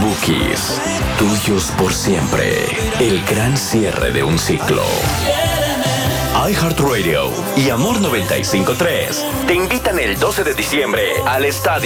Bookies. Tuyos por siempre. El gran cierre de un ciclo. iHeartRadio y Amor 95.3 te invitan el 12 de diciembre al estadio